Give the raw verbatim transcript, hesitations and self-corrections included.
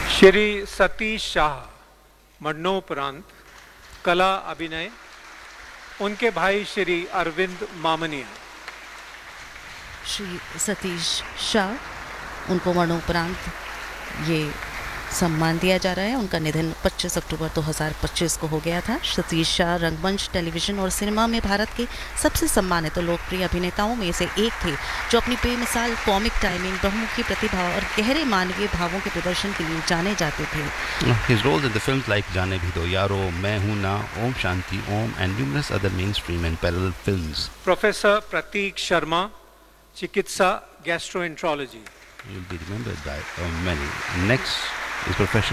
श्री सतीश शाह मरणोपरांत कला अभिनय, उनके भाई श्री अरविंद मामनिया। श्री सतीश शाह, उनको मरणोपरांत ये सम्मान दिया जा रहा है। उनका निधन पच्चीस अक्टूबर दो हज़ार पच्चीस को हो गया था। सतीश शाह रंगमंच, टेलीविज़न और सिनेमा में भारत के सबसे सम्मानित और लोकप्रिय अभिनेताओं में से एक थे, जो अपनी बेमिसाल कॉमिक टाइमिंग, बहुमुखी प्रतिभा और गहरे मानवीय भावों के प्रदर्शन के लिए जाने जाते थे। His roles in the films like जाने भी दो यारो, मैं हूं ना, Om Shanti Om and numerous other mainstream and parallel films. Professor प्रतीक शर्मा, चिकित्सा gastroenterology. You'll be remembered by uh, many. Next is Professor